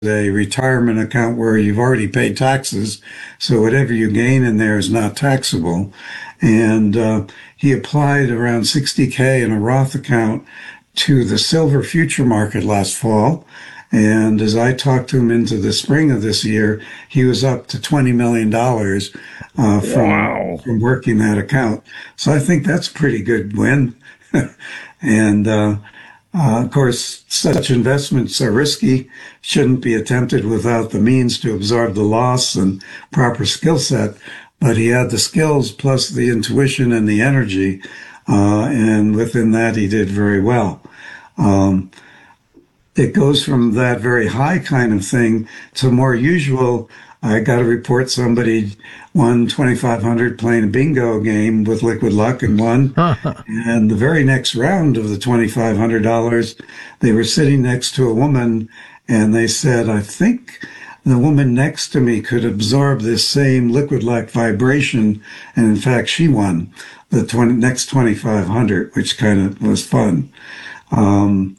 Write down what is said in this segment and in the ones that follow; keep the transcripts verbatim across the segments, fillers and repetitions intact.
a retirement account where you've already paid taxes, so whatever you gain in there is not taxable. And uh, he applied around sixty K in a Roth account to the silver future market last fall. And as I talked to him into the spring of this year, he was up to twenty million dollars uh, from, wow. from working that account. So I think that's a pretty good win. and uh, uh, of course, such investments are risky, shouldn't be attempted without the means to absorb the loss and proper skill set. But he had the skills plus the intuition and the energy. Uh, and within that, he did very well. Um, it goes from that very high kind of thing to more usual. I got to report somebody won twenty-five hundred playing a bingo game with Liquid Luck and won. And the very next round of the twenty-five hundred dollars, they were sitting next to a woman and they said, I think the woman next to me could absorb this same Liquid Luck vibration. And in fact, she won the twenty, next twenty-five hundred, which kind of was fun. Um,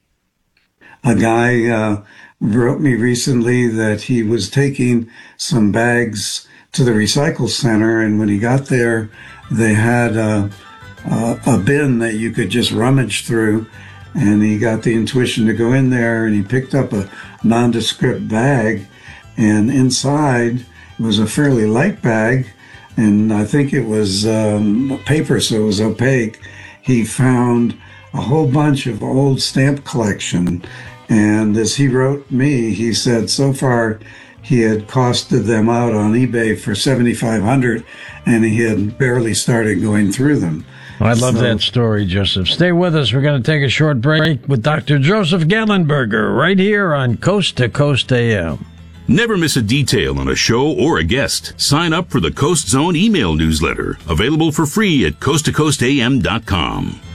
a guy uh, wrote me recently that he was taking some bags to the recycle center, and when he got there, they had a, a, a bin that you could just rummage through, and he got the intuition to go in there, and he picked up a nondescript bag, and inside it was a fairly light bag, and I think it was um, paper, so it was opaque. He found a whole bunch of old stamp collection. And as he wrote me, he said so far he had costed them out on eBay for seventy-five hundred dollars, and he had barely started going through them. I love so, that story, Joseph. Stay with us. We're going to take a short break with Doctor Joseph Gallenberger right here on Coast to Coast A M. Never miss a detail on a show or a guest. Sign up for the Coast Zone email newsletter, available for free at coast to coast a m dot com.